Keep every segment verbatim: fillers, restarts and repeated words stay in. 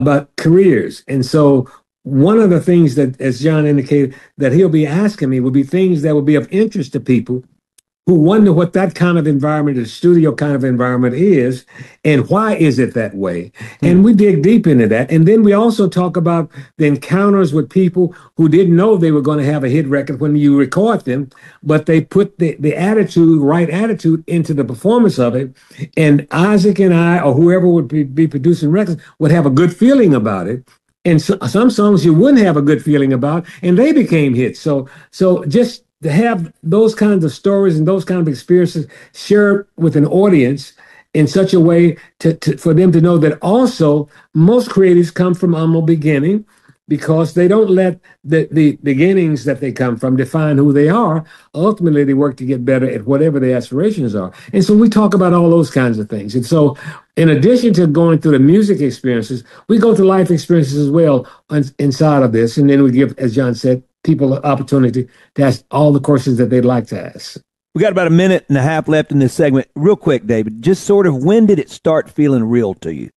about careers. And so one of the things that, as John indicated, that he'll be asking me will be things that will be of interest to people who wonder what that kind of environment, the studio kind of environment is, and why is it that way? And we dig deep into that. And then we also talk about the encounters with people who didn't know they were going to have a hit record when you record them, but they put the, the attitude, right attitude into the performance of it. And Isaac and I, or whoever would be, be producing records, would have a good feeling about it. And so, some songs you wouldn't have a good feeling about, and they became hits. So, so just to have those kinds of stories and those kind of experiences shared with an audience in such a way to, to for them to know that also most creatives come from humble beginning, because they don't let the, the beginnings that they come from define who they are. Ultimately, they work to get better at whatever their aspirations are. And so we talk about all those kinds of things. And so in addition to going through the music experiences, we go through life experiences as well inside of this. And then we give, as John said, people an opportunity to ask all the questions that they'd like to ask. We got about a minute and a half left in this segment. Real quick, David, just sort of when did it start feeling real to you?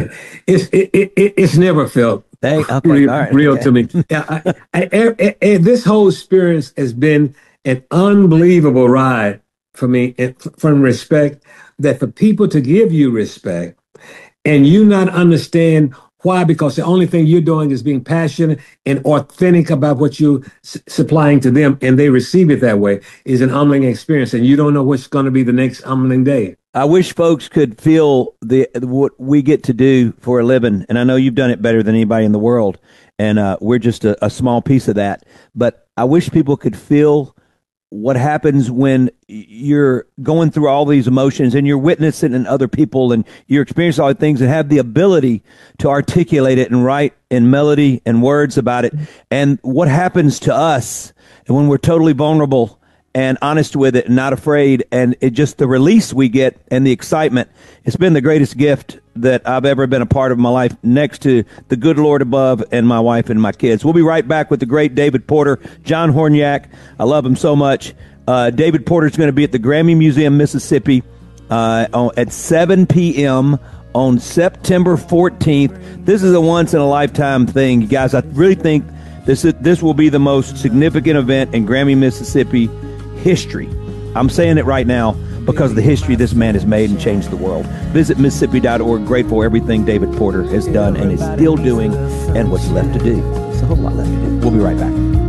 it's it, it, it's never felt hey, okay. real, right. real okay. to me. I, I, I, I, this whole experience has been an unbelievable ride for me, from respect, that for people to give you respect and you not understand why, because the only thing you're doing is being passionate and authentic about what you're s- supplying to them, and they receive it that way, is an humbling experience, and you don't know what's going to be the next humbling day. I wish folks could feel the what we get to do for a living, and I know you've done it better than anybody in the world, and uh, we're just a, a small piece of that. But I wish people could feel what happens when you're going through all these emotions and you're witnessing in other people and you're experiencing all the things and have the ability to articulate it and write in melody and words about it. And what happens to us when we're totally vulnerable and honest with it and not afraid, and it just the release we get and the excitement. It's been the greatest gift that I've ever been a part of in my life, next to the good Lord above and my wife and my kids. We'll be right back with the great David Porter, John Horniak. I love him so much. Uh, David Porter is going to be at the Grammy Museum, Mississippi, uh, on, at seven p.m. on September fourteenth. This is a once-in-a-lifetime thing, you guys. I really think this is, this will be the most significant event in Grammy, Mississippi history. I'm saying it right now because of the history this man has made and changed the world. Visit Mississippi dot org. Grateful for everything David Porter has done and is still doing, and what's left to do. It's a whole lot left to do. We'll be right back.